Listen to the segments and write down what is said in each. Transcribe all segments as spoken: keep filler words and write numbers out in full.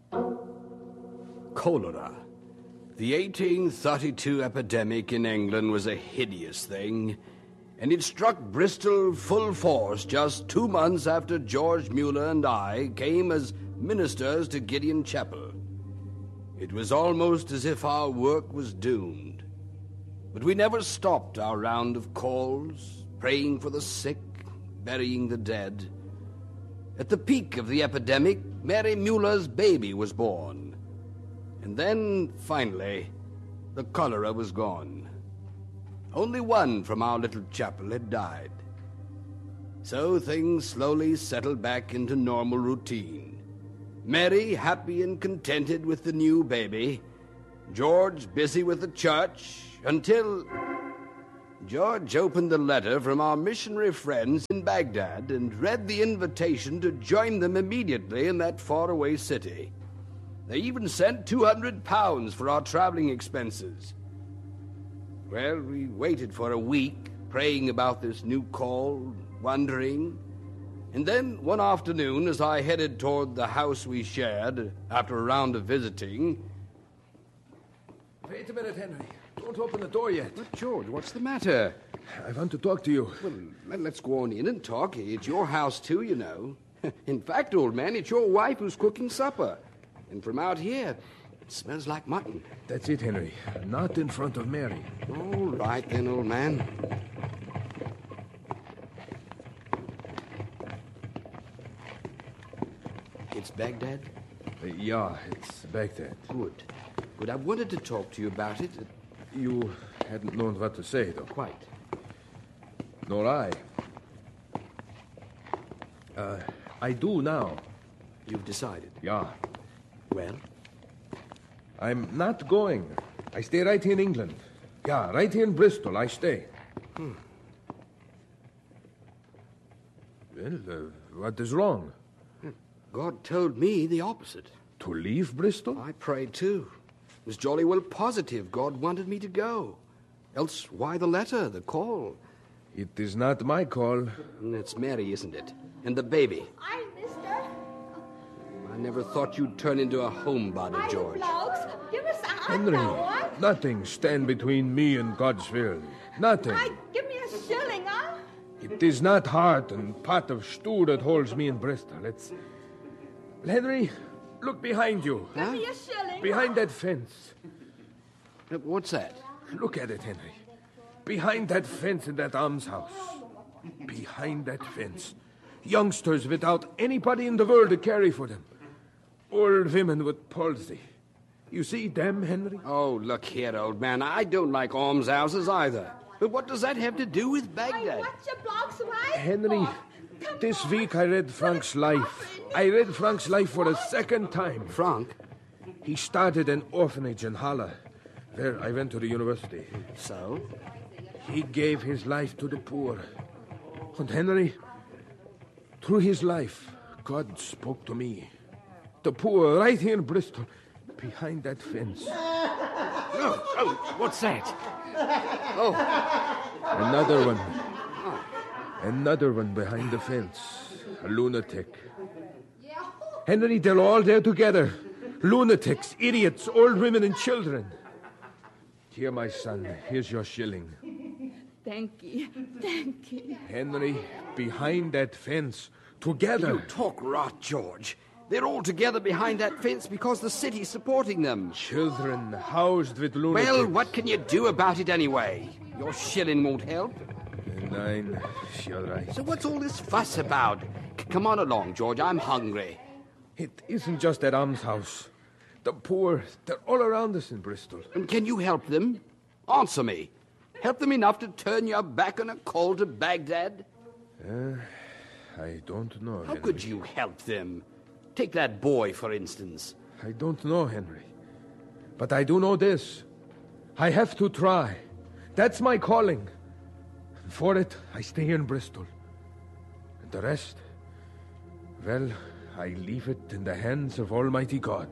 Cholera. The eighteen thirty-two epidemic in England was a hideous thing, and it struck Bristol full force just two months after George Mueller and I came as ministers to Gideon Chapel. It was almost as if our work was doomed. But we never stopped our round of calls, praying for the sick, burying the dead. At the peak of the epidemic, Mary Mueller's baby was born. And then, finally, the cholera was gone. Only one from our little chapel had died. So things slowly settled back into normal routine. Mary happy and contented with the new baby. George busy with the church, until George opened the letter from our missionary friends in Baghdad and read the invitation to join them immediately in that faraway city. They even sent two hundred pounds for our traveling expenses. Well, we waited for a week, praying about this new call, wondering. And then, one afternoon, as I headed toward the house we shared, after a round of visiting... Wait a minute, Henry. Don't open the door yet. But, George, what's the matter? I want to talk to you. Well, let's go on in and talk. It's your house, too, you know. In fact, old man, it's your wife who's cooking supper. And from out here, it smells like mutton. That's it, Henry. Not in front of Mary. All right, then, old man. It's Baghdad? Uh, yeah, it's Baghdad. Good. Good. I wanted to talk to you about it. You hadn't known what to say, though. Quite. Nor I. Uh, I do now. You've decided? Yeah. Well? I'm not going. I stay right here in England. Yeah, right here in Bristol, I stay. Hmm. Well, uh, what is wrong? God told me the opposite. To leave Bristol? I prayed too. Was jolly well positive God wanted me to go. Else why the letter, the call? It is not my call. It's Mary, isn't it? And the baby. Hi, mister. I never thought you'd turn into a homebody, George. Blokes. Give us a hand Henry, now, what? nothing stand between me and God's will. Nothing. Hi, give me a shilling, huh? It is not heart and pot of stew that holds me in Bristol. It's... Henry, look behind you. Give me a shilling. Behind huh? that fence. What's that? Look at it, Henry. Behind that fence in that almshouse. Behind that fence. Youngsters without anybody in the world to carry for them. Old women with palsy. You see them, Henry? Oh, look here, old man. I don't like almshouses either. But what does that have to do with Baghdad? Hey, what's your blocks, right? Henry, Oh, come this on. week I read Frank's life. I read Frank's life for the second time. Frank? He started an orphanage in Halle. There I went to the university. So? He gave his life to the poor. And Henry, through his life, God spoke to me. The poor, right here in Bristol, behind that fence. Oh, oh, what's that? Oh. Another one. Another one behind the fence. A lunatic. Henry, they're all there together. Lunatics, idiots, old women and children. Here, my son, here's your shilling. Thank you. Thank you. Henry, behind that fence, together. You talk rot, George. They're all together behind that fence because the city's supporting them. Children housed with lunatics. Well, what can you do about it anyway? Your shilling won't help. Nine, you're right. So what's all this fuss about? C- come on along, George. I'm hungry. It isn't just that almshouse. The poor, they're all around us in Bristol. And can you help them? Answer me. Help them enough to turn your back on a call to Baghdad? Uh, I don't know, How Henry. could you help them? Take that boy, for instance. I don't know, Henry. But I do know this. I have to try. That's my calling. And for it, I stay here in Bristol. And the rest, well, I leave it in the hands of Almighty God.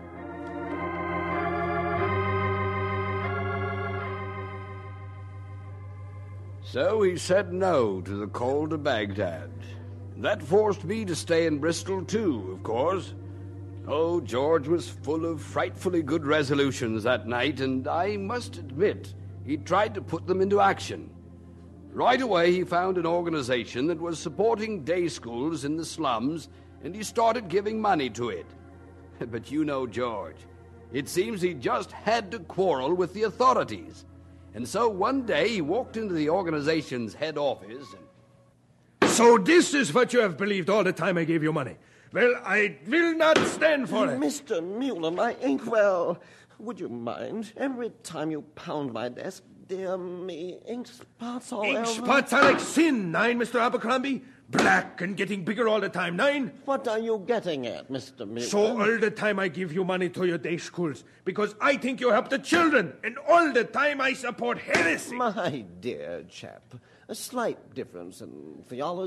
So he said no to the call to Baghdad. That forced me to stay in Bristol, too, of course. Oh, George was full of frightfully good resolutions that night, and I must admit, he tried to put them into action. Right away, he found an organization that was supporting day schools in the slums, and he started giving money to it. But you know George. It seems he just had to quarrel with the authorities. And so one day he walked into the organization's head office and... So this is what you have believed all the time I gave you money. Well, I will not stand for it. Mister Mueller, my inkwell. Would you mind? Every time you pound my desk, dear me, ink spots all Ink over. spots are like sin, nine, Mister Abercrombie. Black and getting bigger all the time, nine. What are you getting at, Mister Mueller? So all the time I give you money to your day schools because I think you help the children, and all the time I support heresy. My dear chap, a slight difference in theology